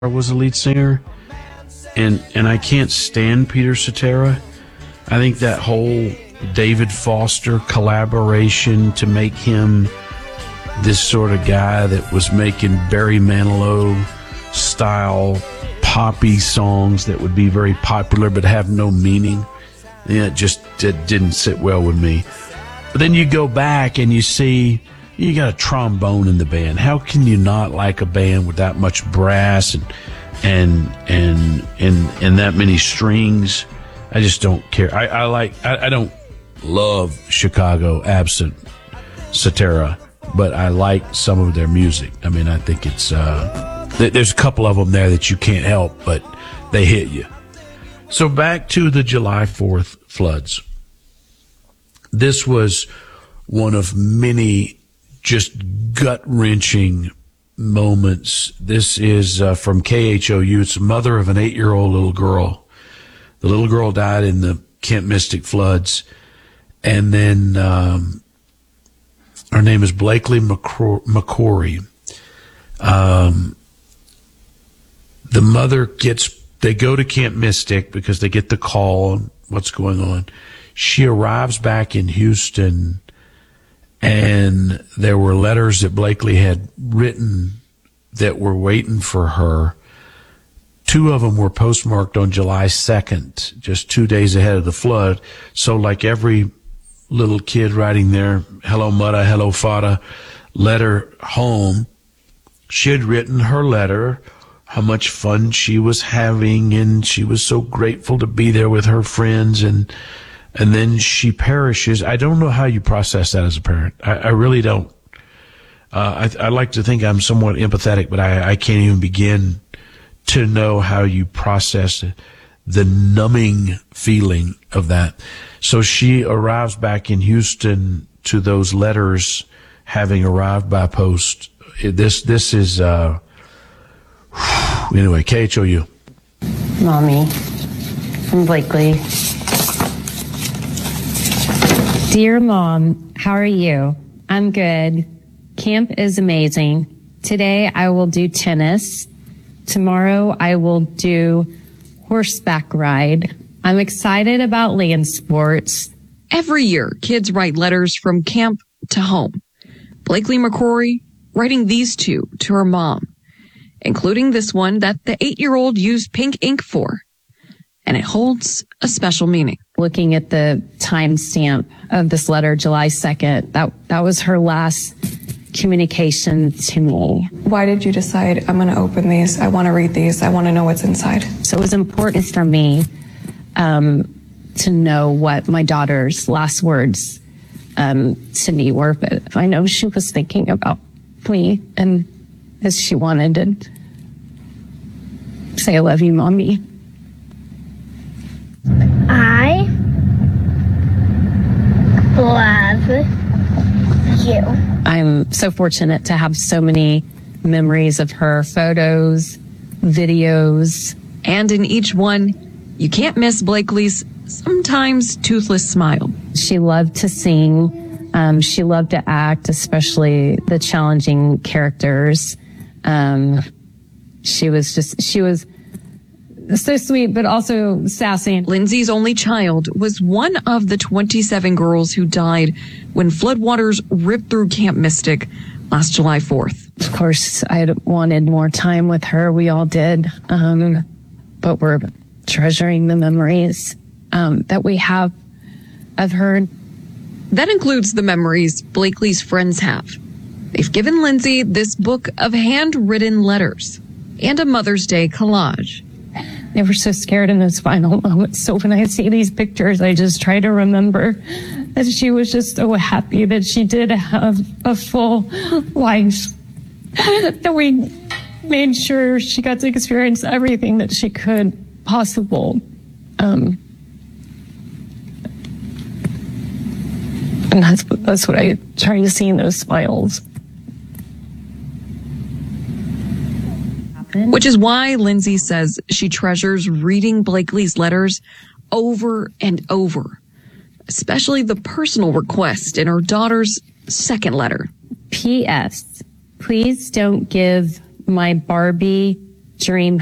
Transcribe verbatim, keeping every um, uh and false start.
was the lead singer, and and I can't stand Peter Cetera. I think that whole David Foster collaboration to make him this sort of guy that was making Barry Manilow style poppy songs that would be very popular but have no meaning, yeah, it just it didn't sit well with me. But then you go back and you see you got a trombone in the band. How can you not like a band with that much brass and and and and, and that many strings? I just don't care. I, I like I, I don't love Chicago absent Cetera, but I like some of their music. I mean, I think it's uh, th- there's a couple of them there that you can't help, but they hit you. So back to the July fourth floods. This was one of many just gut-wrenching moments. This is uh, from K H O U. It's the mother of an eight-year-old little girl. The little girl died in the Camp Mystic floods. And then um, her name is Blakely McCrory. Um, the mother gets, they go to Camp Mystic because they get the call on what's going on. She arrives back in Houston, and there were letters that Blakely had written that were waiting for her. Two of them were postmarked on July second, just two days ahead of the flood. So like every little kid writing their hello mudda, hello fada letter home, she had written her letter, how much fun she was having, and she was so grateful to be there with her friends, and and then she perishes. I don't know how you process that as a parent. I, I really don't. Uh, I, I like to think I'm somewhat empathetic, but I, I can't even begin to know how you process the numbing feeling of that. So she arrives back in Houston to those letters having arrived by post. This this is, uh, anyway, K H O U. Mommy, from Blakely. Dear Mom, how are you? I'm good. Camp is amazing. Today I will do tennis. Tomorrow I will do horseback ride. I'm excited about land sports. Every year, kids write letters from camp to home. Blakely McCrory writing these two to her mom, including this one that the eight-year-old used pink ink for. And it holds a special meaning. Looking at the timestamp of this letter, July second, that, that was her last communication to me. Why did you decide, I'm going to open these, I want to read these, I want to know what's inside? So it was important for me um, to know what my daughter's last words um, to me were, but I know she was thinking about me, and as she wanted to say, I love you, Mommy. I love you. I'm so fortunate to have so many memories of her, photos, videos. And in each one, you can't miss Blakely's sometimes toothless smile. She loved to sing. Um, she loved to act, especially the challenging characters. Um, she was just, she was so sweet, but also sassy. Lindsay's only child was one of the twenty-seven girls who died when floodwaters ripped through Camp Mystic last July fourth. Of course, I had wanted more time with her. We all did. Um, but we're treasuring the memories um, that we have of her. That includes the memories Blakely's friends have. They've given Lindsay this book of handwritten letters and a Mother's Day collage. They were so scared in those final moments. So when I see these pictures, I just try to remember that she was just so happy that she did have a full life, that we made sure she got to experience everything that she could possible. Um, and that's, that's what I try to see in those smiles. Which is why Lindsay says she treasures reading Blakely's letters over and over, especially the personal request in her daughter's second letter. P S. Please don't give my Barbie dream